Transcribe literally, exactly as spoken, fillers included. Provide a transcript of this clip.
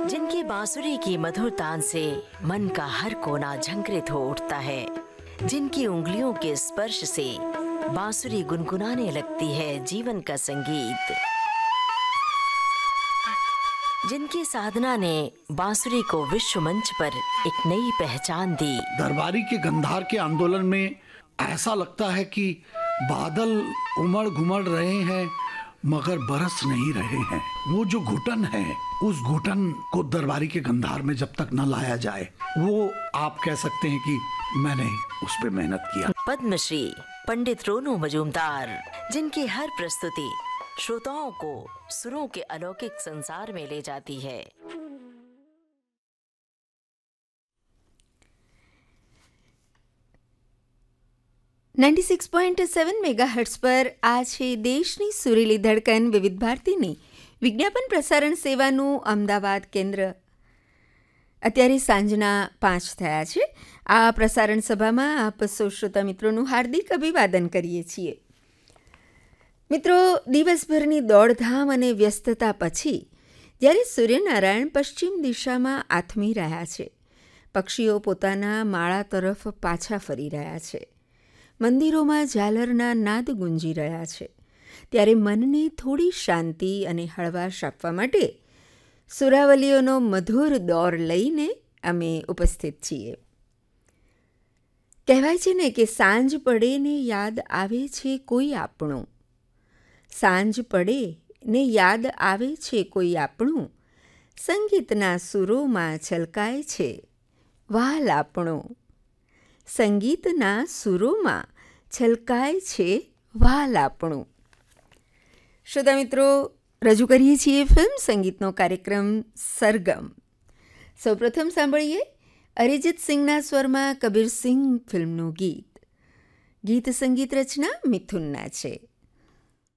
जिनकी बांसुरी की मधुर तान से मन का हर कोना झंकृत हो उठता है, जिनकी उंगलियों के स्पर्श से बांसुरी गुनगुनाने लगती है जीवन का संगीत, जिनकी साधना ने बांसुरी को विश्व मंच पर एक नई पहचान दी। दरबारी के गंधार के आंदोलन में ऐसा लगता है कि बादल उमड़ घुमड़ रहे हैं मगर बरस नहीं रहे हैं। वो जो घुटन है, उस घुटन को दरबारी के गंधार में जब तक न लाया जाए, वो आप कह सकते हैं कि मैंने उस पे मेहनत किया। पद्मश्री पंडित रोनू मजूमदार, जिनकी हर प्रस्तुति श्रोताओं को सुरों के अलौकिक संसार में ले जाती है। छियानवे पॉइंट सात મેગાહર્ટ્ઝ પર આ છે દેશની સુરીલી ધડકન વિવિધ ભારતીની વિજ્ઞાપન પ્રસારણ સેવાનું અમદાવાદ કેન્દ્ર. અત્યારે સાંજના પાંચ થયા છે. આ પ્રસારણ સભામાં આપ સૌ શ્રોતા મિત્રોનું હાર્દિક અભિવાદન કરીએ છીએ. મિત્રો, દિવસભરની દોડધામ અને વ્યસ્તતા પછી જ્યારે સૂર્યનારાયણ પશ્ચિમ દિશામાં આથમી રહ્યા છે, પક્ષીઓ પોતાના માળા તરફ પાછા ફરી રહ્યા છે, મંદિરોમાં ઝાલરના નાદ ગુંજી રહ્યા છે, ત્યારે મનને થોડી શાંતિ અને હળવાશ આપવા માટે સુરાવલીઓનો મધુર દોર લઈને અમે ઉપસ્થિત છીએ. કહેવાય છે ને કે સાંજ પડે ને યાદ આવે છે કોઈ આપણું, સાંજ પડે ને યાદ આવે છે કોઈ આપણું, સંગીતના સુરોમાં છલકાય છે વાલ આપણો, સંગીતના સુરોમાં છલકાય છે વાલ આપણું. શ્રોતા મિત્રો, રજૂ કરીએ છીએ ફિલ્મ સંગીતનો કાર્યક્રમ સરગમ. સૌપ્રથમ સાંભળીએ અરિજીત સિંહના સ્વરમાં કબીર સિંહ ફિલ્મનું ગીત. ગીત સંગીત રચના મિથુનના છે.